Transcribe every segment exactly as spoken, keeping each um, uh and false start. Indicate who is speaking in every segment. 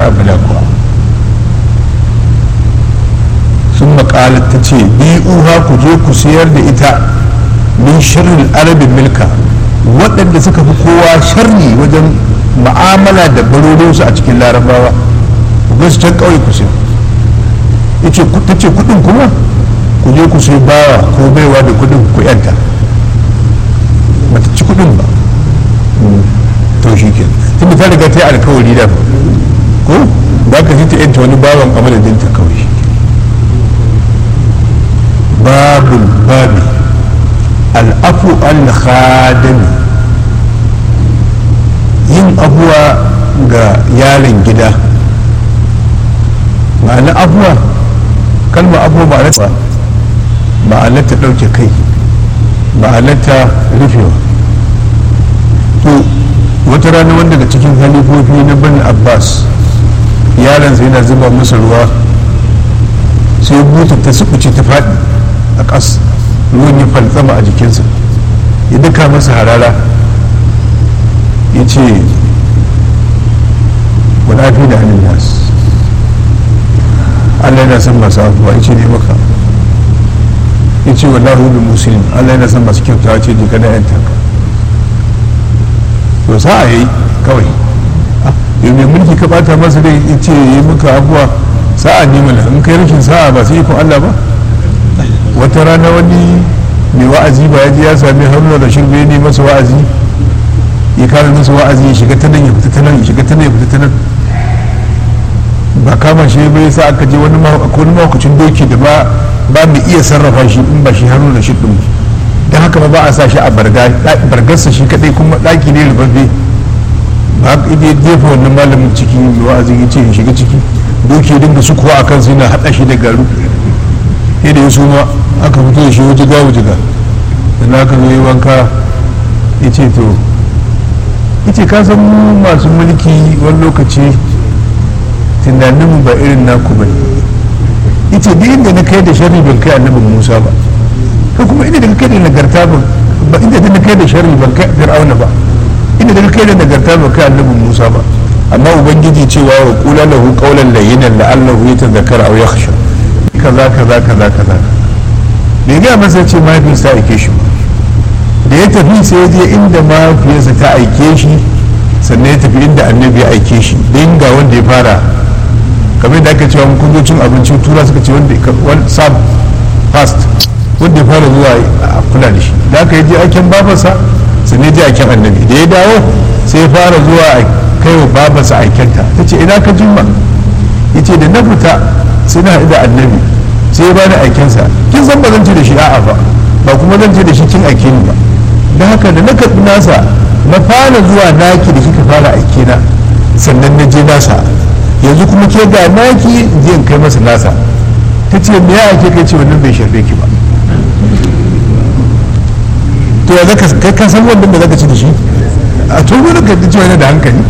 Speaker 1: abada kuwa. sun maƙalar ta ce bi'uha ku je ku sayar da ita min sharrin arabin milka, waɗanda suka fi kowa sharri wajen ma'amala da barorinsu a cikin larabawa, ku su can ƙauye ku sayar. ta ce kuɗin kuma ku je ku sai bawa ko baiwa da kuɗin ku yanta, ba ta ci kuɗin ba. to shi ke tunda ta riga ta yi alkawari da ko ba ka ta yanta wani bawan a madadin ta kawai. babul babi al'afu al-khadami, yin abuwa ga yaron gida. ma'ana abuwa, kalma abuwa ma'anarta ma'anarta ɗauke kai, ma'anarta rufewa. to wata rana wanda daga cikin halifofi na bani abbas yaransa yana zuba masa ruwa sai buta ta sukuce ta faɗi a ƙas, ruwan ya faltsama a jikinsa, ya duka masa harara ya ce wani fi da hannun nasu, Allah yana son masu abuwa, ya ce ne maka, ya ce wallahu bi musulun, Allah yana son masu kyautawa, ce jika na yan taka. to sa a yi kawai yau mai mulki ka bata masa dai ya ce yi maka abuwa sa'a ne mana, in kai rashin sa'a ba sai ikon Allah ba. wata rana wani mai wa'azi ba ya ji ya sami haruna da shirme ne masa wa'azi, ya kare masa wa'azi ya shiga ta nan ya fita ta nan ya shiga ta nan ya fita ta nan, ba kama shi bai sa aka je wani mahaukacin doki da ba ba mai iya sarrafa shi in ba shi haruna da shirme don haka ba a sa shi a bargarsa shi kadai, kuma daki ne rubabbe, ba haka ya jefa wannan malamin ciki wa'azin ya ce ya shiga ciki, doki ya dinga su kuwa a kansa yana haɗa shi da garu, yadda ya suma aka fito da shi wajiga wajiga, da na aka zo yi wanka ya ce to ya ce ka san masu mulki wani lokaci tunaninmu ba irin naku ba ne, ya ce duk inda na kai da sharri ban kai annabin musa ba, ko kuma inda daga kai da nagarta ba, inda da kai da sharri ban kai fir'auna ba, inda daga kai da nagarta ban kai annabin musa ba. amma ubangiji cewa wa qula lahu qawlan layyinan la'allahu yatadhakkar aw yakhsha, kaza kaza kaza kaza bai ga masa ce mahaifinsa ta aike shi da ya tafi sai ya je inda mahaifiyarsa ta aike shi, sannan ya tafi inda annabi ya aike shi, don ga wanda ya fara kamar da aka cewa kun zo cin abinci tura suka ce wanda sab fast wanda ya fara zuwa a kula da shi, da aka yi je aiken babarsa sannan ya je aiken annabi, da ya dawo sai ya fara zuwa a kai wa babarsa aikenta, ta ce ina ka jimma, ya ce da na fita sai na haɗu da annabi sai ya bani aikensa, kin san ba zan ce da shi a'a ba, ba kuma zan ce da shi kin aike ni ba, da haka da na karɓi nasa na fara zuwa naki da kika fara aike na, sannan na je nasa, yanzu kuma ke ga naki je in kai masa nasa. ta ce me ya ake kai ce wannan bai shafe ki ba, to ya zaka kai ka san wannan da zaka ci da shi a to dole ka ji yana da hankali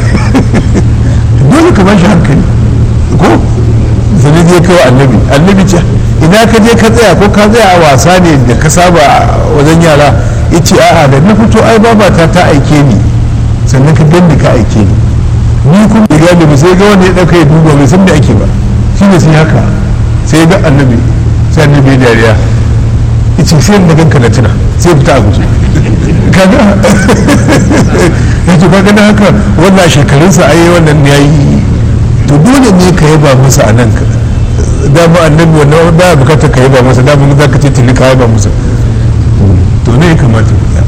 Speaker 1: dole ka ba shi hankali ko zane je kai annabi annabi ce ina ka je ka tsaya ko ka tsaya a wasa ne da ka saba wajen yara, yace a'a da na fito ai babata ta aike ni sannan ka ganni ka aike ni ni kuma da gane ba sai ga wanda ya dauka ya duba bai san me ake ba, shine sai haka sai ga annabi sai annabi dariya yace sai da ganka na tuna sai fita a guje kaga yace ba ga haka wannan shekarunsa ai wannan yayi, to dole ne ka yaba masa a nan da ba annabi wannan ba bukatar ka yaba masa, da mun zaka ce tuni ka yaba masa, to ne kamata ya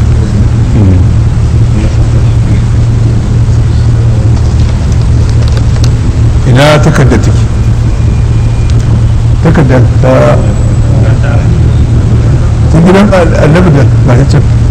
Speaker 1: ina takardar take takardar ta gidan annabi da ba ta can